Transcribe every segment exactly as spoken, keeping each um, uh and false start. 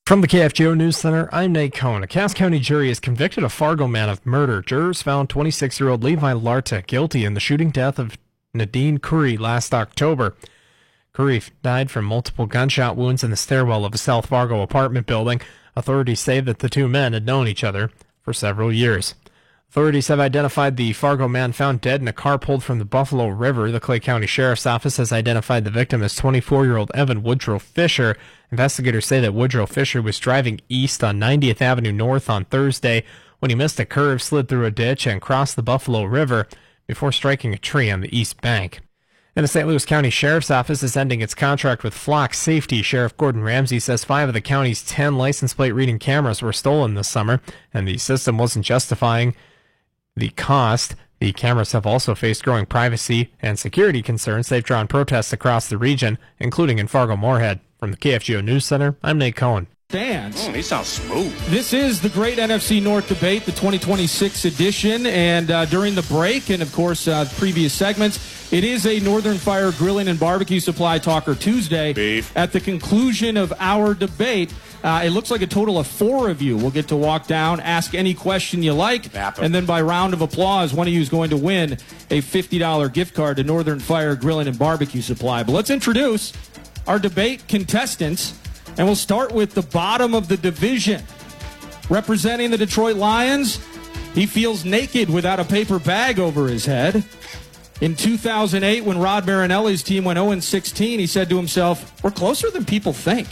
From the K F G O News Center, I'm Nate Cohn. A Cass County jury has convicted a Fargo man of murder. Jurors found twenty-six-year-old Levi Larta guilty in the shooting death of Nadine Curry last October. Curry died from multiple gunshot wounds in the stairwell of a South Fargo apartment building. Authorities say that the two men had known each other for several years. Authorities have identified the Fargo man found dead in a car pulled from the Buffalo River. The Clay County Sheriff's Office has identified the victim as twenty-four-year-old Evan Woodrow Fisher. Investigators say that Woodrow Fisher was driving east on ninetieth Avenue North on Thursday when he missed a curve, slid through a ditch, and crossed the Buffalo River before striking a tree on the east bank. And the Saint Louis County Sheriff's Office is ending its contract with Flock Safety. Sheriff Gordon Ramsey says five of the county's ten license plate reading cameras were stolen this summer, and the system wasn't justifying the cost. The cameras have also faced growing privacy and security concerns. They've drawn protests across the region, including in Fargo-Moorhead. From the K F G O News Center, I'm Nate Cohn. Stands. Mm, he sounds smooth. This is the Great N F C North Debate, the twenty twenty-six edition, and uh, during the break and, of course, uh, previous segments, it is a Northern Fire Grilling and Barbecue Supply Talker Tuesday. Beef. At the conclusion of our debate, uh, it looks like a total of four of you will get to walk down, ask any question you like, and then by round of applause, one of you is going to win a fifty dollars gift card to Northern Fire Grilling and Barbecue Supply. But let's introduce our debate contestants. And we'll start with the bottom of the division. Representing the Detroit Lions, he feels naked without a paper bag over his head. In two thousand eight, when Rod Marinelli's team went oh and sixteen, he said to himself, we're closer than people think.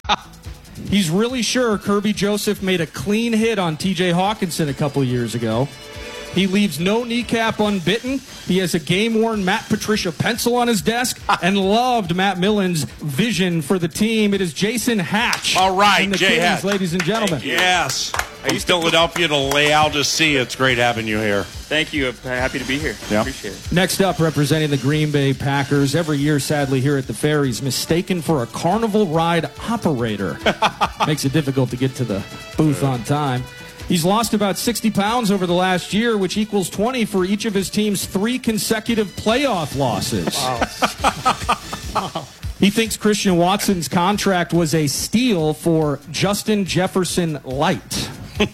He's really sure Kirby Joseph made a clean hit on T J Hawkinson a couple years ago. He leaves no kneecap unbitten. He has a game-worn Matt Patricia pencil on his desk and loved Matt Millen's vision for the team. It is Jason Hatch. All right, and the Jay Kings, Hatch. ladies and gentlemen. Yes. From Philadelphia to Leal to see. It's great having you here. Thank you. I'm happy to be here. Yeah. Appreciate it. Next up, representing the Green Bay Packers, every year, sadly, here at the fair, he's mistaken for a carnival ride operator. Makes it difficult to get to the booth on time. He's lost about sixty pounds over the last year, which equals twenty for each of his team's three consecutive playoff losses. Wow. Wow. He thinks Christian Watson's contract was a steal for Justin Jefferson Light.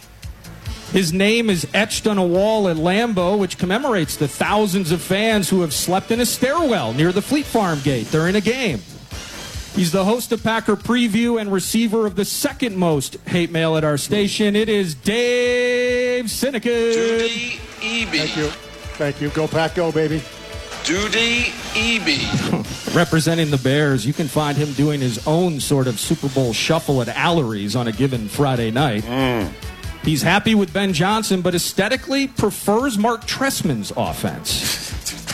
His name is etched on a wall at Lambeau, which commemorates the thousands of fans who have slept in a stairwell near the Fleet Farm gate during a game. He's the host of Packer Preview and receiver of the second most hate mail at our station. It is Dave Sinekin. Duty E B. Thank you. Thank you. Go Pack, go, baby. Duty E B. Representing the Bears, you can find him doing his own sort of Super Bowl shuffle at Allery's on a given Friday night. Mm. He's happy with Ben Johnson, but aesthetically prefers Mark Trestman's offense.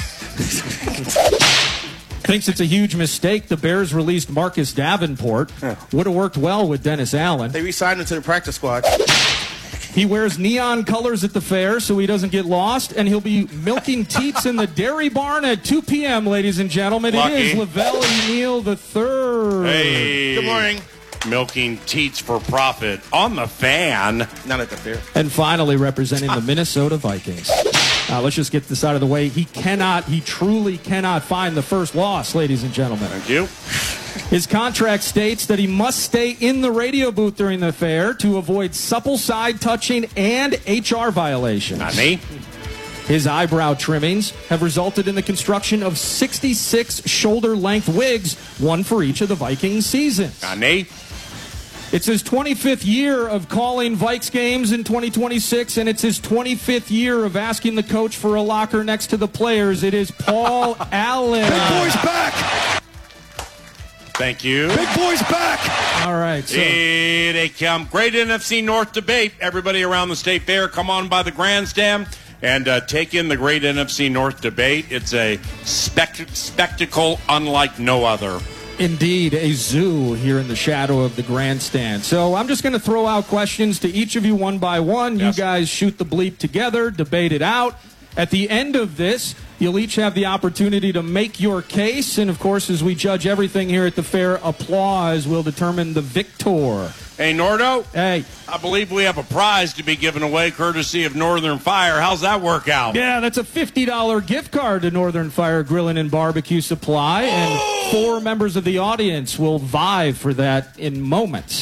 Thinks it's a huge mistake the Bears released Marcus Davenport. Yeah. Would have worked well with Dennis Allen. They re-signed him to the practice squad. He wears neon colors at the fair so he doesn't get lost, and he'll be milking teats in the dairy barn at two p.m., ladies and gentlemen. Lucky. It is Lavelle Neal the third. Hey. Good morning. Milking teats for profit on the fan. Not at the fair. And finally, representing the Minnesota Vikings. Uh, let's just get this out of the way. He cannot, he truly cannot find the first loss, ladies and gentlemen. Thank you. His contract states that he must stay in the radio booth during the fair to avoid supple side touching and H R violations. Not me. His eyebrow trimmings have resulted in the construction of sixty-six shoulder-length wigs, one for each of the Vikings seasons. Not me. It's his twenty-fifth year of calling Vikes games in twenty twenty-six, and it's his twenty-fifth year of asking the coach for a locker next to the players. It is Paul Allen. Big boy's back. Thank you. Big boy's back. All right. So Here they come. Great N F C North debate. Everybody around the state fair, come on by the grandstand and uh, take in the Great N F C North debate. It's a spect- spectacle unlike no other. indeed a zoo here in the shadow of the grandstand. So I'm just going to throw out questions to each of you one by one. Yes. You guys shoot the bleep together, debate it out. At the end of this, you'll each have the opportunity to make your case. And, of course, as we judge everything here at the fair, applause will determine the victor. Hey, Nordo. Hey. I believe we have a prize to be given away courtesy of Northern Fire. How's that work out? Yeah, that's a fifty dollars gift card to Northern Fire Grilling and Barbecue Supply. And four members of the audience will vie for that in moments.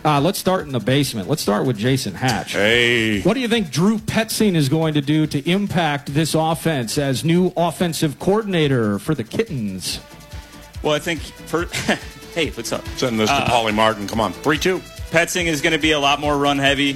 Uh, let's start in the basement. Let's start with Jason Hatch. Hey. What do you think Drew Petzing is going to do to impact this offense as new offensive coordinator for the Kittens? Well, I think for hey, what's up? Sending this to Uh, Paulie Martin. Come on, three two. Petzing is going to be a lot more run heavy,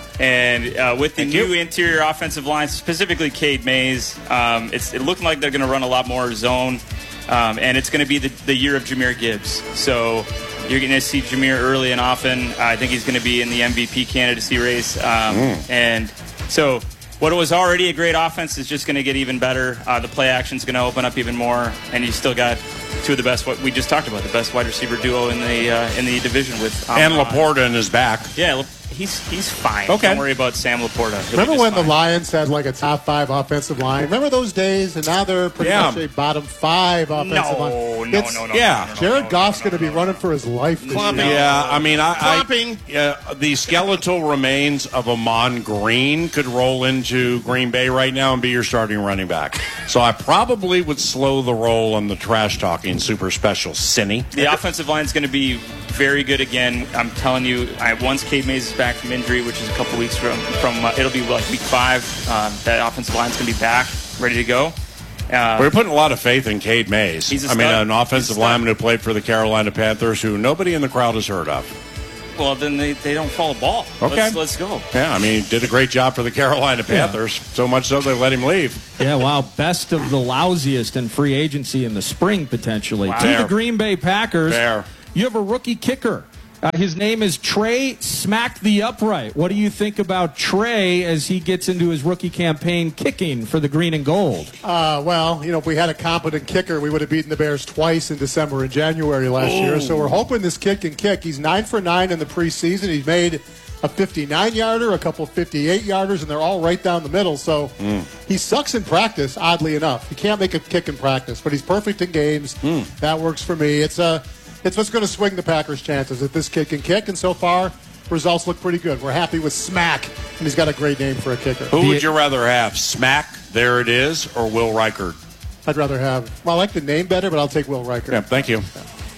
and uh, with the Thank new you. interior offensive line, specifically Cade Mays, um, it's it looking like they're going to run a lot more zone, um, and it's going to be the, the year of Jahmyr Gibbs. So you're going to see Jahmyr early and often. I think he's going to be in the M V P candidacy race, um, Mm. and so. What was already a great offense is just going to get even better. Uh, the play action is going to open up even more, and you still got two of the best. What we just talked about, the best wide receiver duo in the uh, in the division with um, And Laporta in his back. Yeah, he's he's fine. Okay. Don't worry about Sam Laporta. He'll be Remember just when the fine. Lions had like a top five offensive line? Remember those days? And now they're pretty Yeah. much a bottom five offensive No, line. no, It's- no, no, yeah. no, no, Jared no, Goff's no, going to no, be no. running for his life this Clumping. year. Yeah, I mean, I, I Flopping. yeah, the skeletal remains of Amon Green could roll into Green Bay right now and be your starting running back. So I probably would slow the roll on the trash talking super special Cinny. The offensive line is going to be very good again. I'm telling you, I, once Cade Mays is back from injury, which is a couple weeks from from uh, it'll be like week five. Um, that offensive line is going to be back, ready to go. Uh, We're putting a lot of faith in Cade Mays. He's a I mean, stud. an offensive He's a stud. lineman who played for the Carolina Panthers, who nobody in the crowd has heard of. well, then they, they don't fall a ball. Okay. Let's, let's go. Yeah, I mean, he did a great job for the Carolina Panthers. So much so they let him leave. Yeah, wow. Best of the lousiest in free agency in the spring, potentially. To Fair. the Green Bay Packers, Fair. you have a rookie kicker. Uh, his name is Trey Smack the Upright. What do you think about Trey as he gets into his rookie campaign kicking for the green and gold? Uh, well, you know, if we had a competent kicker, we would have beaten the Bears twice in December and January last year. So we're hoping this kid can kick. He's nine for nine in the preseason. He's made a fifty-nine-yarder, a couple fifty-eight-yarders, and they're all right down the middle. So he sucks in practice, oddly enough. He can't make a kick in practice, but he's perfect in games. That works for me. It's a, it's what's going to swing the Packers' chances if this kid can kick, and so far, results look pretty good. We're happy with Smack, and he's got a great name for a kicker. Who would you rather have, Smack, there it is, or Will Reichert? I'd rather have, well, I like the name better, but I'll take Will Riker. Yeah, thank you.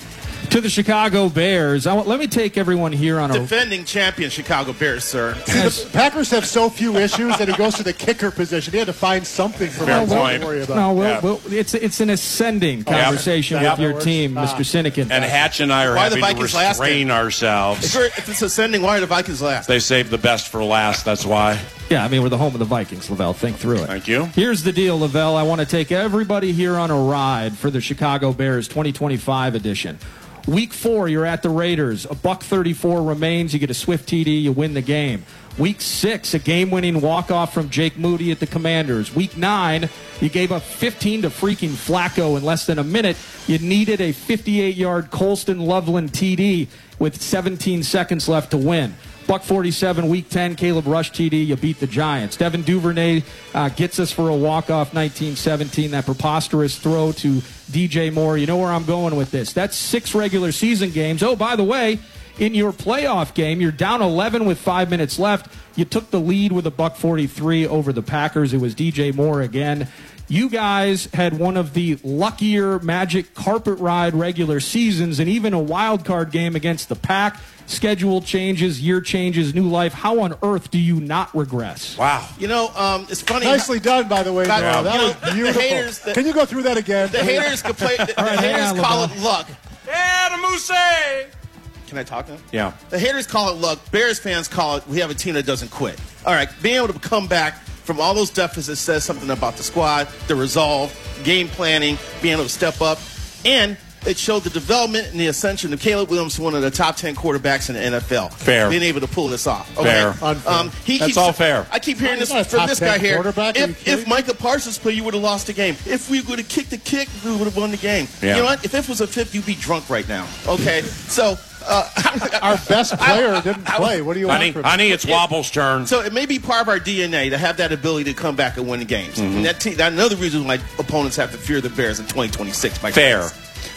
To the Chicago Bears, I want, let me take everyone here on a... Defending champion Chicago Bears, sir. See, the Packers have so few issues that he goes to the kicker position. He had to find something for Fair him to point. worry about. No, we'll, Yeah. we'll, it's it's an ascending conversation Yeah, with that your works. team, Ah. Mister Sinekin. And Hatch and I are Why the having to Vikings last restrain then? ourselves. If, you're- if it's ascending, why are the Vikings last? They saved the best for last, that's why. Yeah, I mean, we're the home of the Vikings, Lavelle. Think through it. Thank you. Here's the deal, Lavelle. I want to take everybody here on a ride for the Chicago Bears twenty twenty-five edition. Week four, you're at the Raiders. A buck thirty-four remains. You get a swift T D. You win the game. Week six, a game-winning walk-off from Jake Moody at the Commanders. Week nine, you gave up fifteen to freaking Flacco in less than a minute. You needed a fifty-eight-yard Colston Loveland T D with seventeen seconds left to win. Buck forty-seven, week ten, Caleb Rush T D, you beat the Giants. Devin Duvernay uh, gets us for a walk-off nineteen seventeen, that preposterous throw to D J Moore. You know where I'm going with this. That's six regular season games. Oh, by the way, in your playoff game, you're down eleven with five minutes left. You took the lead with a buck forty-three over the Packers. It was D J Moore again. You guys had one of the luckier Magic carpet ride regular seasons and even a wild card game against the Pack. Schedule changes, year changes, new life. How on earth do you not regress? Wow. You know, um, it's funny. Nicely done, by the way. God, Noah. That you know, was the beautiful. haters- the- Can you go through that again? The haters complain. The, the right, hang haters on, call LeBron. it luck. Adam Muse! Can I talk now? Yeah. The haters call it luck. Bears fans call it we have a team that doesn't quit. All right, being able to come back from all those deficits says something about the squad, the resolve, game planning, being able to step up, and it showed the development and the ascension of Caleb Williams, one of the top ten quarterbacks in the N F L. Fair. Being able to pull this off. Okay? Fair. Unfair. Um, he That's keeps, all fair. I keep hearing He's this not a from top this ten guy here. quarterback. Are you If, kidding if me? Micah Parsons played, you would have lost the game. If we would have kicked the kick, we would have won the game. Yeah. You know what? If it was a fifth, you'd be drunk right now. Okay? So... Uh, Our best player didn't play. What do you Honey, want from honey, it's Wobble's turn. So it may be part of our D N A to have that ability to come back and win the games. Mm-hmm. And that te- that's another reason why opponents have to fear the Bears in twenty twenty-six. My Fair. friends.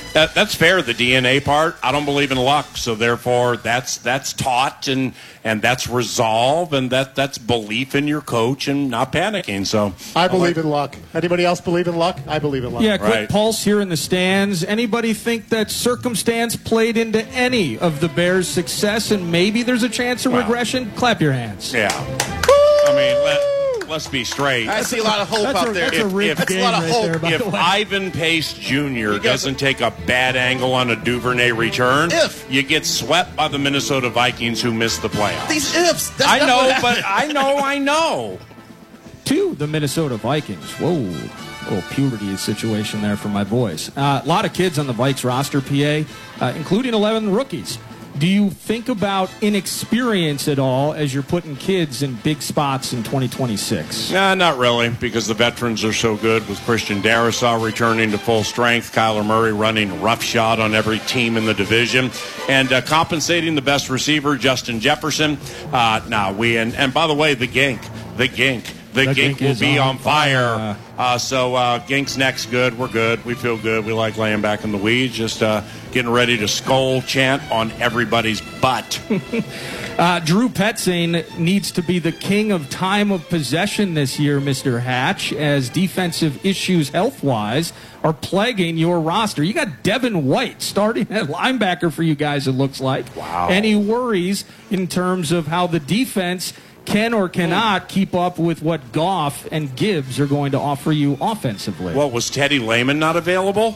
That, that's fair. The D N A part, I don't believe in luck, so therefore that's that's taught and and that's resolve and that that's belief in your coach and not panicking. So I believe in luck. Anybody else believe in luck? I believe in luck. Yeah, quick Right. pulse here in the stands. Anybody think that circumstance played into any of the Bears' success and maybe there's a chance of Wow. regression? Clap your hands. yeah, I mean let, let's be straight. I see a lot of hope That's out a, there. that's a If- rigged if- That's a game lot of right hope. there, by If the way. Ivan Pace Junior guys doesn't take a bad angle on a Duvernay return, If. you get swept by the Minnesota Vikings who missed the playoffs. These ifs. That's I not know, what but I know, I know. To the Minnesota Vikings. Whoa. Little puberty situation there for my boys. Uh, a lot of kids on the Vikes roster, P A, uh, including eleven rookies. Do you think about inexperience at all as you're putting kids in big spots in twenty twenty-six? Nah, not really, because the veterans are so good with Christian Darrisaw returning to full strength, Kyler Murray running roughshod on every team in the division, and uh, compensating the best receiver, Justin Jefferson. Uh, now, we, and, and by the way, the Gink, the Gink. The, The Gink Gink will is be on on fire. fire. Uh, so uh, Gink's neck's good. We're good. We feel good. We like laying back in the weeds, just uh, getting ready to skull chant on everybody's butt. Uh, Drew Petzing needs to be the king of time of possession this year, Mister Hatch, as defensive issues health-wise are plaguing your roster. You got Devin White starting at linebacker for you guys, it looks like. Wow. Any worries in terms of how the defense can or cannot keep up with what Goff and Gibbs are going to offer you offensively? What, was Teddy Lehman not available?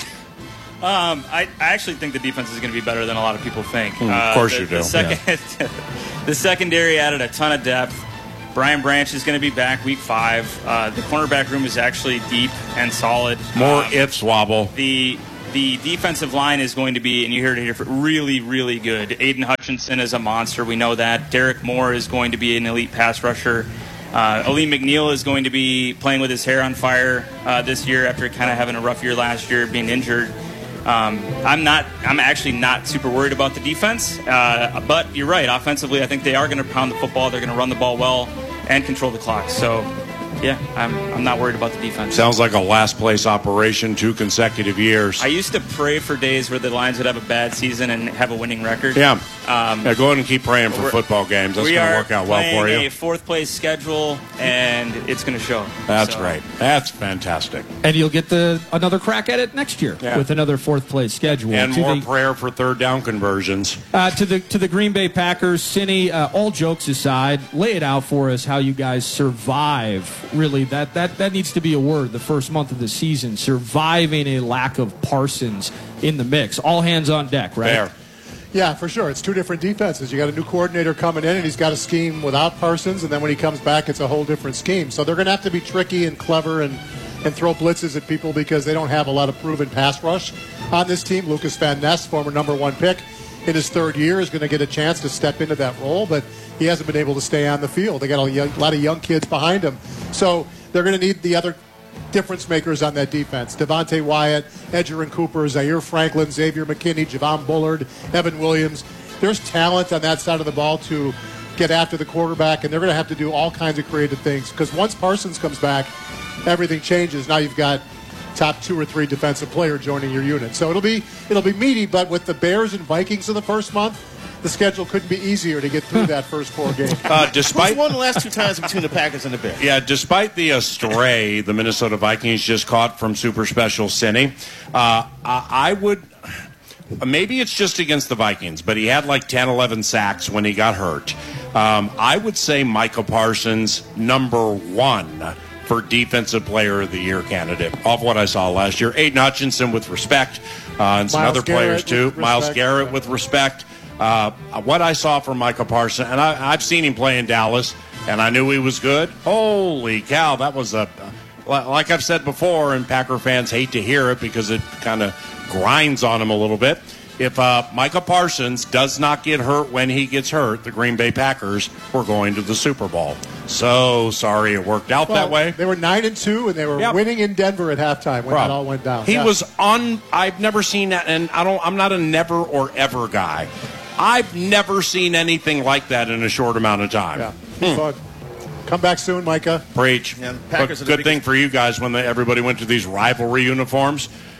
Um, I, I actually think the defense is going to be better than a lot of people think. Mm, of course the, you do, The, second, the secondary added a ton of depth. Brian Branch is going to be back week five. Uh, the cornerback room is actually deep and solid. More Um, ifs, Wobble. The the defensive line is going to be, and you heard it here, really, really good. Aiden Hutchinson is a monster. We know that. Derek Moore is going to be an elite pass rusher. Uh, Aleem McNeil is going to be playing with his hair on fire uh, this year after kind of having a rough year last year, being injured. Um, I'm not. I'm actually not super worried about the defense. Uh, but you're right. Offensively, I think they are going to pound the football. They're going to run the ball well and control the clock. So, yeah, I'm. I'm not worried about the defense. Sounds like a last place operation, two consecutive years. I used to pray for days where the Lions would have a bad season and have a winning record. yeah. Um, yeah, go ahead and keep praying for we're- football games. That's we going to are work out well for playing you. a fourth place schedule, and it's going to show. That's So, right. That's fantastic. And you'll get the another crack at it next year Yeah. with another fourth place schedule. And To more the- prayer for third down conversions. Uh, to the to the Green Bay Packers, Cindy. Uh, all jokes aside, lay it out for us how you guys survive. Really, that that that needs to be a word. The first month of the season, surviving a lack of Parsons in the mix. All hands on deck, right? There. Yeah, for sure. It's two different defenses. You got a new coordinator coming in, and he's got a scheme without Parsons, and then when he comes back, it's a whole different scheme. So they're going to have to be tricky and clever and, and throw blitzes at people because they don't have a lot of proven pass rush on this team. Lucas Van Ness, former number one pick in his third year, is going to get a chance to step into that role, but he hasn't been able to stay on the field. They got a young, lot of young kids behind him. So they're going to need the other difference makers on that defense. Devontae Wyatt, Edgerrin Cooper, Zaire Franklin, Xavier McKinney, Javon Bullard, Evan Williams. There's talent on that side of the ball to get after the quarterback, and they're going to have to do all kinds of creative things because once Parsons comes back, everything changes. Now you've got top two or three defensive player joining your unit. So it'll be it'll be meaty, but with the Bears and Vikings in the first month, the schedule couldn't be easier to get through that first four games. Uh, Who's despite won the last two times between the Packers and the Bears? Yeah, despite the uh, stray the Minnesota Vikings just caught from Super Special Cindy, uh, I, I would. Maybe it's just against the Vikings, but he had like ten, eleven sacks when he got hurt. Um, I would say Micah Parsons, number one for Defensive Player of the Year candidate of what I saw last year. Aiden Hutchinson with respect, uh, and some Myles other players Garrett too. with Myles respect, Garrett yeah. with respect. Uh, what I saw from Micah Parsons, and I, I've seen him play in Dallas, and I knew he was good. Holy cow, that was a, like I've said before, and Packer fans hate to hear it because it kind of grinds on them a little bit. If uh, Micah Parsons does not get hurt when he gets hurt, the Green Bay Packers were going to the Super Bowl. So sorry it worked out Well, that way. They were nine and two, and they were Yep. winning in Denver at halftime when Bro, that all went down. He Yeah. was on. I've never seen that, and I don't. I'm not a never or ever guy. I've never seen anything like that in a short amount of time. Yeah, it's fun. Come back soon, Micah. Preach. Yeah, the But Packers are the good biggest- thing for you guys when they, everybody went to these rivalry uniforms.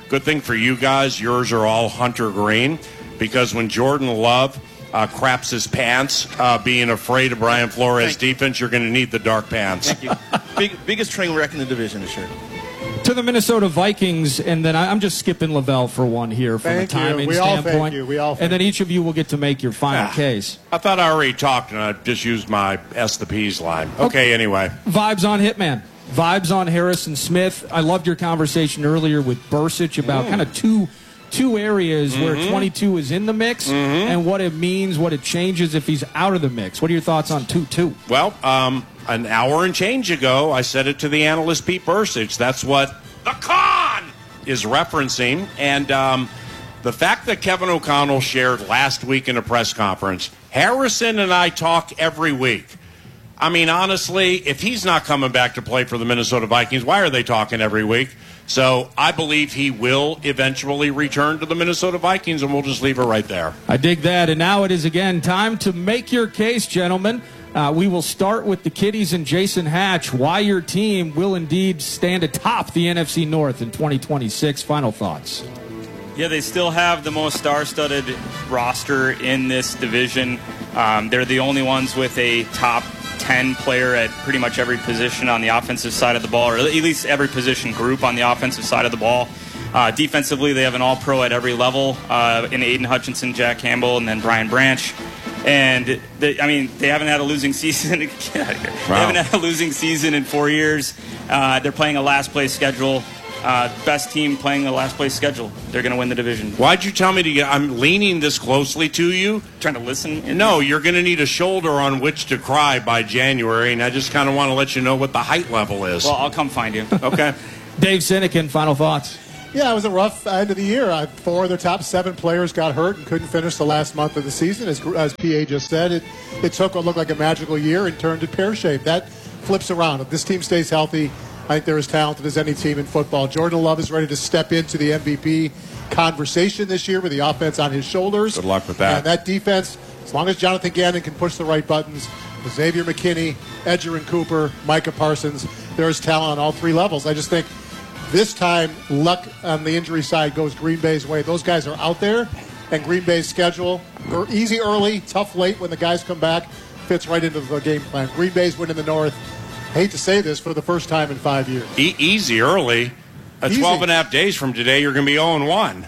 Good thing for you guys, yours are all hunter green, because when Jordan Love uh, craps his pants, uh, being afraid of Brian Flores' defense, you're going to need the dark pants. Thank you. Big, biggest train wreck in the division this year. To the Minnesota Vikings, and then I, I'm just skipping Lavelle for one here from Thank a timing you. We all standpoint. thank you. We all thank and then you. each of you will get to make your final Ah, case. I thought I already talked, and I just used my S the P's line. Okay, anyway. Vibes on Hitman. Vibes on Harrison Smith. I loved your conversation earlier with Bursich about Mm. kind of two two areas Mm-hmm. where twenty-two is in the mix Mm-hmm. and what it means, what it changes if he's out of the mix. What are your thoughts on two two? Well, um, an hour and change ago, I said it to the analyst Pete Bursich. That's what the con is referencing. And um, the fact that Kevin O'Connell shared last week in a press conference, Harrison and I talk every week. I mean, honestly, if he's not coming back to play for the Minnesota Vikings, why are they talking every week? So I believe he will eventually return to the Minnesota Vikings, and we'll just leave it right there. I dig that. And now it is again time to make your case, gentlemen. Uh, we will start with the Kitties and Jason Hatch. Why your team will indeed stand atop the N F C North in twenty twenty-six. Final thoughts. Yeah, they still have the most star-studded roster in this division. Um, they're the only ones with a top ten player at pretty much every position on the offensive side of the ball, or at least every position group on the offensive side of the ball. Uh, defensively, they have an all-pro at every level uh, in Aiden Hutchinson, Jack Campbell, and then Brian Branch. And, they, I mean, they haven't had a losing season. Get out of here. Wow. They haven't had a losing season in four years. Uh, they're playing a last-place schedule. Uh, best team playing the last-place schedule. They're going to win the division. Why'd you tell me to get? I'm leaning this closely to you. Trying to listen? No, you're going to need a shoulder on which to cry by January, and I just kind of want to let you know what the height level is. Well, I'll come find you. Okay. Dave Sinekin, final thoughts. Yeah, it was a rough end of the year. Uh, four of their top seven players got hurt and couldn't finish the last month of the season. As, as P A just said, it, it took what looked like a magical year and turned it pear-shaped. That flips around. If this team stays healthy, I think they're as talented as any team in football. Jordan Love is ready to step into the M V P conversation this year with the offense on his shoulders. Good luck with that. And that defense, as long as Jonathan Gannon can push the right buttons, Xavier McKinney, Edgerrin Cooper, Micah Parsons, there's talent on all three levels. I just think this time, luck on the injury side goes Green Bay's way. Those guys are out there, and Green Bay's schedule, er, easy early, tough late when the guys come back, fits right into the game plan. Green Bay's winning the North. Hate to say this, for the first time in five years. E- easy early. Uh, Easy. twelve and a half days from today, you're going to be oh and one.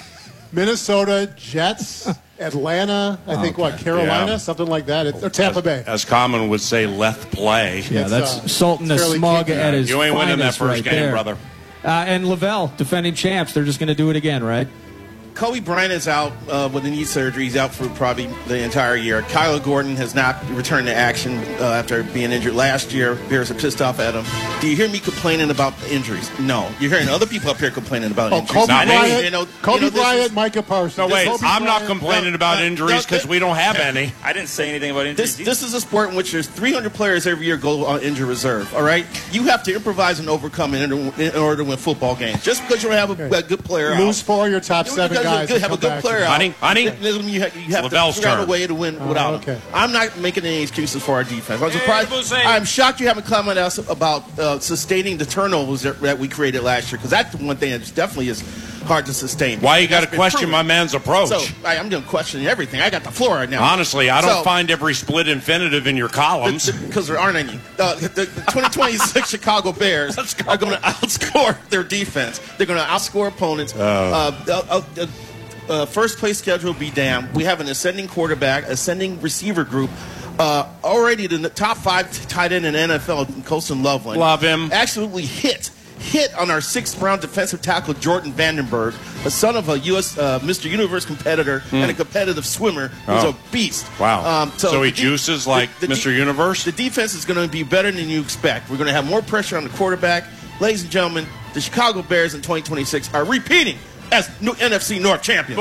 Minnesota, Jets, Atlanta, I think, what, Carolina, Yeah. something like that. It's, or Tampa Bay. As Common would say, leth play. Yeah, It's, that's uh, Sultan the fairly Smug kinky. at his You ain't winning that finest first right game, there. brother. Uh, and Lavelle, defending champs, they're just going to do it again, right? Kobe Bryant is out uh, with a knee surgery. He's out for probably the entire year. Kyler Gordon has not returned to action uh, after being injured last year. Bears are pissed off at him. Do you hear me complaining about injuries? No. You're hearing other people up here complaining about Oh, injuries. Kobe Not me. Bryant, You know- Kobe you know, this Bryant, is- Micah Parsons. No, wait, Kobe I'm not Bryant- complaining about no, injuries because no, we don't have any. I didn't say anything about injuries. This, this is a sport in which there's three hundred players every year go on injured reserve, all right? You have to improvise and overcome in order, in order to win football games. Just because you don't have a, a good player Lose out. four of your top Just seven because you guys. good- have a and come good back player to- out. Honey, honey, doesn't mean You have, you have to Lavelle's figure out a turn. way to win Oh, without okay. him. I'm not making any excuses for our defense. I'm Hey, surprised. Bussey. I'm shocked you haven't commented us about uh, sustaining the turnovers that, that we created last year, because that's the one thing that definitely is hard to sustain. Why you got to That's been question proven. my man's approach? So I, I'm going to question everything. I got the floor right now. Honestly, I don't So- find every split infinitive in your columns. because there aren't any. Uh, the, the twenty twenty-six Chicago Bears are going to outscore their defense. They're going to outscore opponents. Oh. Uh, uh, uh, uh, first place schedule be damned. We have an ascending quarterback, ascending receiver group. Uh, already the top five t- tight end in the N F L, Colson Loveland. Love him. Absolutely hit. Hit on our sixth round defensive tackle, Jordan Vandenberg, a son of a U S Uh, Mister Universe competitor and a competitive swimmer who's Oh. a beast. Wow. Um, So he the de- juices like Mister Universe? The defense is going to be better than you expect. We're going to have more pressure on the quarterback. Ladies and gentlemen, the Chicago Bears in twenty twenty-six are repeating as new N F C North champions.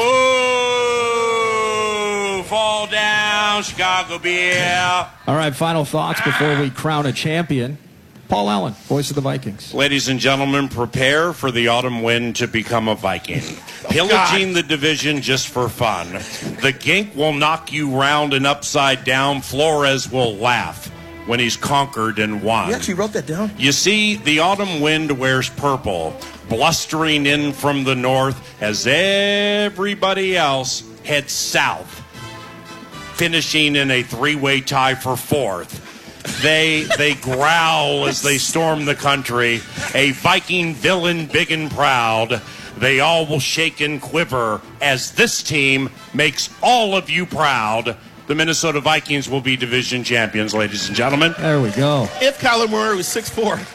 Boo! Fall down, Chicago Bear. All right, final thoughts before we crown a champion. Paul Allen, voice of the Vikings. Ladies and gentlemen, prepare for the autumn wind to become a Viking. Pillaging the division just for fun. The Gink will knock you round and upside down. Flores will laugh when he's conquered and won. You actually wrote that down? You see, the autumn wind wears purple. blustering in from the north as everybody else heads south, finishing in a three-way tie for fourth. They they growl as they storm the country, a Viking villain big and proud. They all will shake and quiver as this team makes all of you proud. The Minnesota Vikings will be division champions, ladies and gentlemen. There we go. If Kyler Murray was six foot four.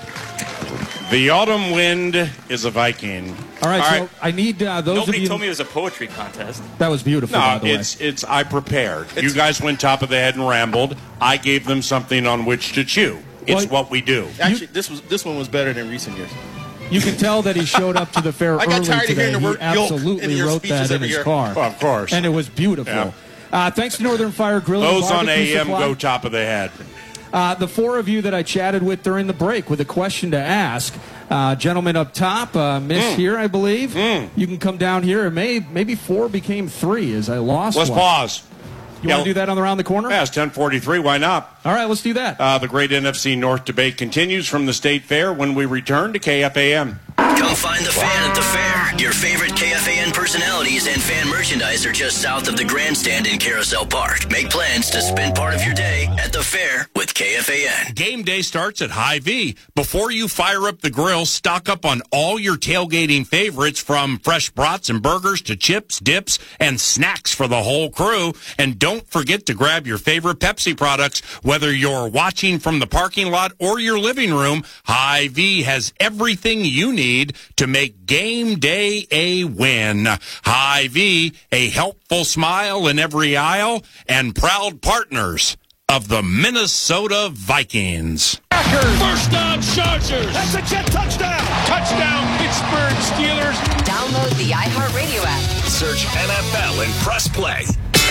The autumn wind is a Viking. All right, All so right. I need uh, those Nobody of you. told me it was a poetry contest. That was beautiful, by No, the way. it's it's I prepared. You guys went top of the head and rambled. I gave them something on which to chew. It's Well, what we do. Actually, this was this one was better than recent years. You can tell that he showed up to the fair I got early tired of today. hearing the He word yolk in absolutely your wrote speeches that in every his year. car. Well, of course. And it was beautiful. Yeah. Uh, thanks to Northern Fire Grilling and Those on Barbecue A M Supply. go top of the head. Uh, the four of you that I chatted with during the break with a question to ask. Uh, gentleman up top, uh, Miss Mm. here, I believe. Mm. You can come down here. And may, maybe four became three as I lost Let's one. pause. You Yeah, want to do that on the round the corner? Yeah, it's ten forty-three. Why not? All right, let's do that. Uh, the great N F C North debate continues from the State Fair when we return to K F A M. Come find the fan at the fair. Your favorite K F A N personalities and fan merchandise are just south of the grandstand in Carousel Park. Make plans to spend part of your day at the fair with K F A N. Game day starts at Hy-Vee. Before you fire up the grill, stock up on all your tailgating favorites from fresh brats and burgers to chips, dips, and snacks for the whole crew. And don't forget to grab your favorite Pepsi products, whether you're watching from the parking lot or your living room. Hy-Vee has everything you need to make game day a win. Hy-Vee, a helpful smile in every aisle, and proud partners of the Minnesota Vikings. First down, Chargers. That's a jet touchdown. Touchdown, Pittsburgh Steelers. Download the iHeartRadio app. Search N F L and press play.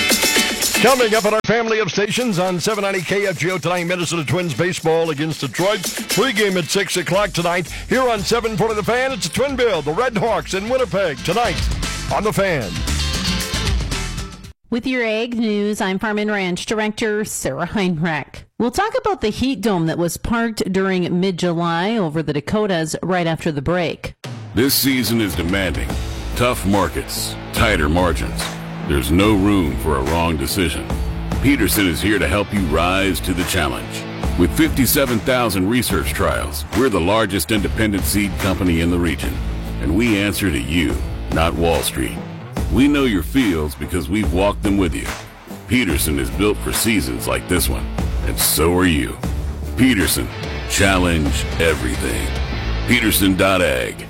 Coming up on our family of stations on seven ninety K F G O tonight, Minnesota Twins baseball against Detroit. Pregame at six o'clock tonight. Here on seven forty The Fan, it's a twin bill, the Red Hawks in Winnipeg tonight on The Fan. With your Ag News, I'm Farm and Ranch Director Sarah Heinrich. We'll talk about the heat dome that was parked during mid-July over the Dakotas right after the break. This season is demanding. Tough markets, tighter margins. There's no room for a wrong decision. Peterson is here to help you rise to the challenge. With fifty-seven thousand research trials, we're the largest independent seed company in the region. And we answer to you, not Wall Street. We know your fields because we've walked them with you. Peterson is built for seasons like this one, and so are you. Peterson, challenge everything. Peterson dot ag.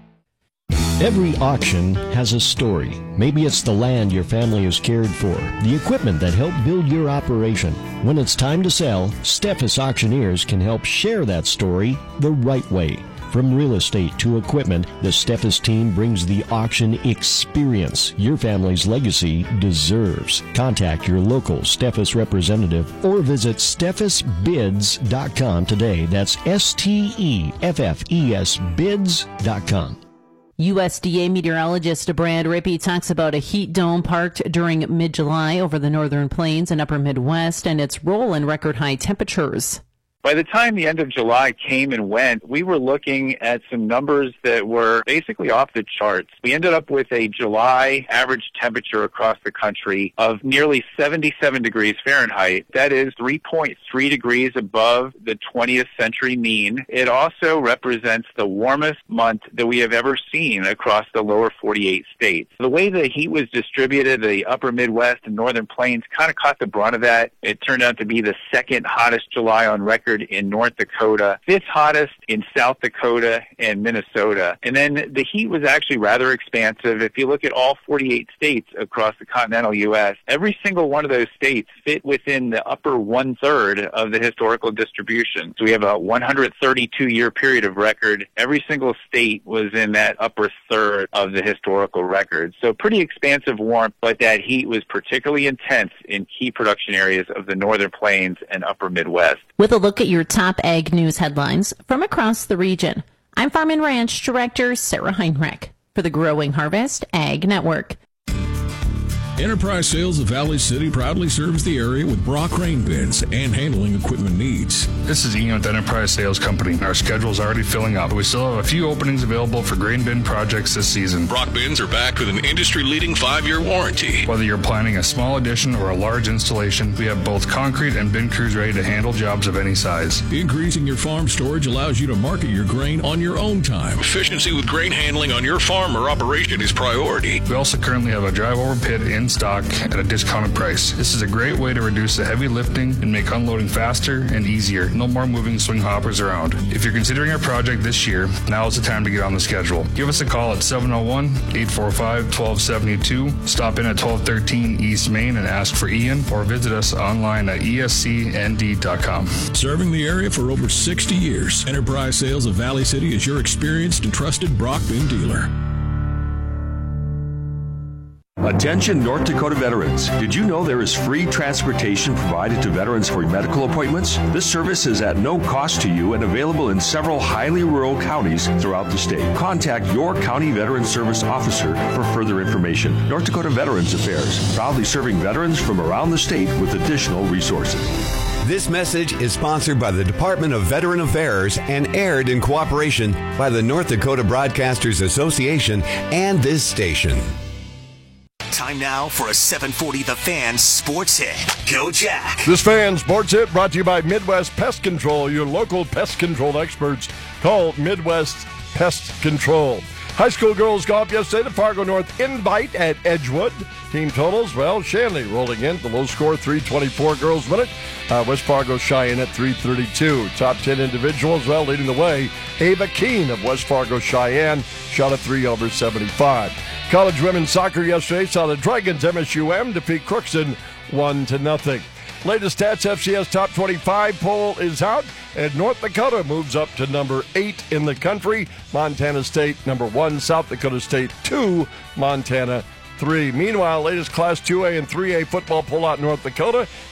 Every auction has a story. Maybe it's the land your family has cared for, the equipment that helped build your operation. When it's time to sell, Steffes Auctioneers can help share that story the right way. From real estate to equipment, the Steffes team brings the auction experience your family's legacy deserves. Contact your local Steffes representative or visit steffes bids dot com today. That's S T E F F E S bids dot com. U S D A meteorologist Brad Rippey talks about a heat dome parked during mid-July over the northern plains and upper Midwest and its role in record high temperatures. By the time the end of July came and went, we were looking at some numbers that were basically off the charts. We ended up with a July average temperature across the country of nearly seventy-seven degrees Fahrenheit. That is three point three degrees above the twentieth century mean. It also represents the warmest month that we have ever seen across the lower forty-eight states. The way the heat was distributed, the upper Midwest and northern plains kind of caught the brunt of that. It turned out to be the second hottest July on record in North Dakota, fifth hottest in South Dakota and Minnesota. And then the heat was actually rather expansive. If you look at all forty-eight states across the continental U S, every single one of those states fit within the upper one-third of the historical distribution. So we have a one hundred thirty-two year period of record. Every single state was in that upper third of the historical record. So pretty expansive warmth, but that heat was particularly intense in key production areas of the northern plains and upper Midwest. With a look at your top ag news headlines from across the region, I'm Farm and Ranch Director Sarah Heinrich for the Growing Harvest Ag Network. Enterprise Sales of Valley City proudly serves the area with Brock grain bins and handling equipment needs. This is Ian with Enterprise Sales Company. Our schedule is already filling up. We still have a few openings available for grain bin projects this season. Brock bins are backed with an industry-leading five-year warranty. Whether you're planning a small addition or a large installation, we have both concrete and bin crews ready to handle jobs of any size. Increasing your farm storage allows you to market your grain on your own time. Efficiency with grain handling on your farm or operation is priority. We also currently have a drive-over pit in stock at a discounted price. This is a great way to reduce the heavy lifting and make unloading faster and easier. No more moving swing hoppers around. If you're considering a project this year, now is the time to get on the schedule. Give us a call at seven oh one, eight four five, one two seven two. Stop in at twelve thirteen East Main and ask for Ian, or visit us online at E S C N D dot com. Serving the area for over sixty years, Enterprise Sales of Valley City is your experienced and trusted Brock bin dealer. Attention North Dakota veterans. Did you know there is free transportation provided to veterans for medical appointments? This service is at no cost to you and available in several highly rural counties throughout the state. Contact your county veteran service officer for further information. North Dakota Veterans Affairs, proudly serving veterans from around the state with additional resources. This message is sponsored by the Department of Veteran Affairs and aired in cooperation by the North Dakota Broadcasters Association and this station. Time now for a seven forty The Fan Sports Hit. Go Jack. This Fan Sports Hit brought to you by Midwest Pest Control, your local pest control experts. Call Midwest Pest Control. High school girls golf yesterday, the Fargo North Invite at Edgewood. Team totals, well, Shanley rolling in. The low score, three twenty-four girls win it. Uh, West Fargo Cheyenne at three thirty-two. Top ten individuals, well, leading the way. Ava Keene of West Fargo Cheyenne shot a three over seventy-five. College women's soccer yesterday saw the Dragons M S U M defeat Crookston one to nothing. Latest stats, F C S Top twenty-five poll is out, and North Dakota moves up to number eight in the country. Montana State number one, South Dakota State two, Montana three. Meanwhile, latest Class two A and three A football poll out in North Dakota.